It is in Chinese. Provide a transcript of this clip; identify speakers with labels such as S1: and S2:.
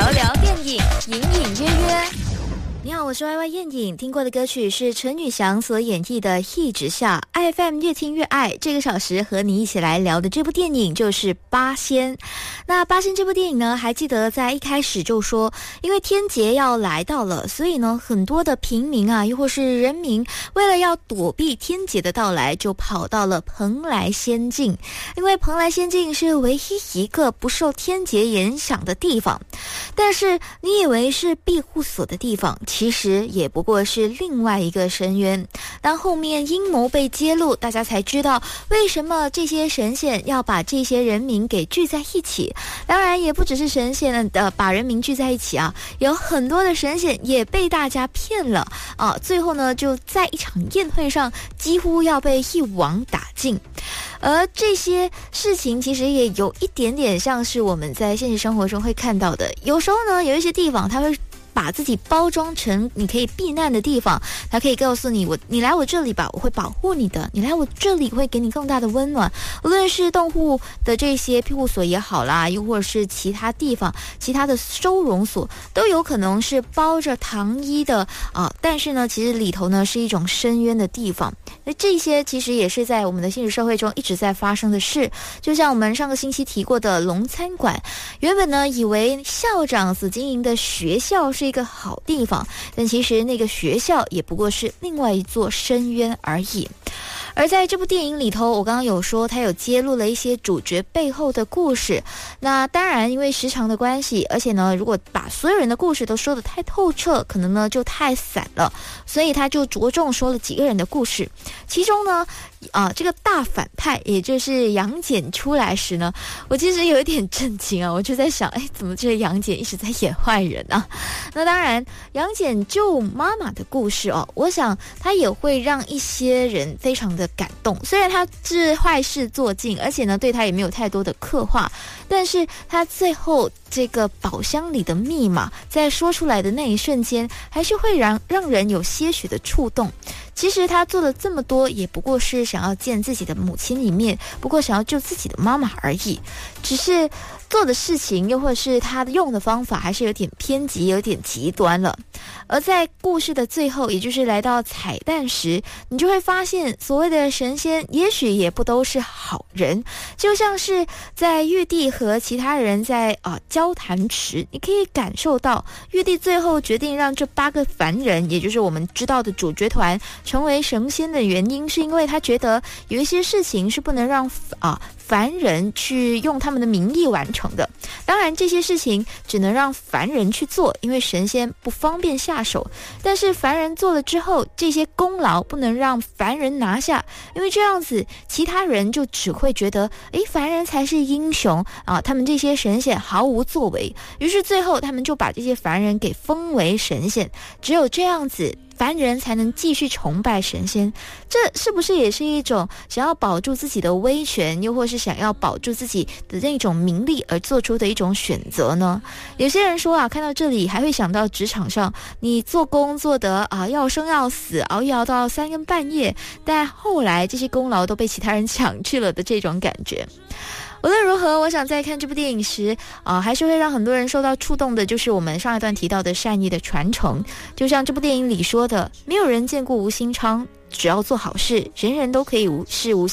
S1: 聊聊电影，隐隐约约。你好，我是 YY 燕影，听过的歌曲是陈宇翔所演绎的《一直下》，IFM 越听越爱。这个小时和你一起来聊的这部电影就是《八仙》。那《八仙》这部电影呢，还记得在一开始就说，因为天劫要来到了，所以呢，很多的平民啊，又或是人民，为了要躲避天劫的到来，就跑到了蓬莱仙境。因为蓬莱仙境是唯一一个不受天劫影响的地方，但是你以为是庇护所的地方，其实也不过是另外一个深渊。当后面阴谋被揭露，大家才知道为什么这些神仙要把这些人民给聚在一起。当然也不只是神仙把人民聚在一起啊，有很多的神仙也被大家骗了啊。最后呢，就在一场宴会上几乎要被一网打尽。而这些事情其实也有一点点像是我们在现实生活中会看到的，有时候呢，有一些地方它会把自己包装成你可以避难的地方，他可以告诉你，你来我这里吧，我会保护你的，你来我这里会给你更大的温暖。无论是动物的这些庇护所也好啦，又或者是其他地方其他的收容所，都有可能是包着糖衣的啊。但是呢，其实里头呢是一种深渊的地方。那这些其实也是在我们的现实社会中一直在发生的事。就像我们上个星期提过的龙餐馆，原本呢以为校长所经营的学校是一个好地方，但其实那个学校也不过是另外一座深渊而已。而在这部电影里头，我刚刚有说它有揭露了一些主角背后的故事。那当然因为时长的关系，而且呢如果把所有人的故事都说得太透彻，可能呢就太散了，所以他就着重说了几个人的故事。其中呢这个大反派也就是杨戬出来时呢，我其实有一点震惊啊，我就在想，怎么这个杨戬一直在演坏人啊？那当然杨戬救妈妈的故事我想他也会让一些人非常的感动。虽然他是坏事做尽，而且呢对他也没有太多的刻画，但是他最后这个宝箱里的密码在说出来的那一瞬间，还是会让人有些许的触动。其实他做了这么多，也不过是想要见自己的母亲一面，不过想要救自己的妈妈而已。只是做的事情又或是他用的方法还是有点偏激，有点极端了。而在故事的最后，也就是来到彩蛋时，你就会发现所谓的神仙也许也不都是好人。就像是在玉帝和其他人在交谈时，你可以感受到玉帝最后决定让这8个凡人，也就是我们知道的主角团成为神仙的原因，是因为他觉得有一些事情是不能让凡人去用他们的名义完成的。当然这些事情只能让凡人去做，因为神仙不方便下手。但是凡人做了之后，这些功劳不能让凡人拿下，因为这样子其他人就只会觉得凡人才是英雄啊，他们这些神仙毫无作为。于是最后他们就把这些凡人给封为神仙，只有这样子凡人才能继续崇拜神仙。这是不是也是一种想要保住自己的威权，又或是想要保住自己的那种名利而做出的一种选择呢？有些人说看到这里还会想到职场上你做工做得要生要死，熬夜熬到3更半夜，但后来这些功劳都被其他人抢去了的这种感觉。无论如何，我想在看这部电影时还是会让很多人受到触动的，就是我们上一段提到的善意的传承。就像这部电影里说的，没有人见过无心昌，只要做好事，人人都可以是无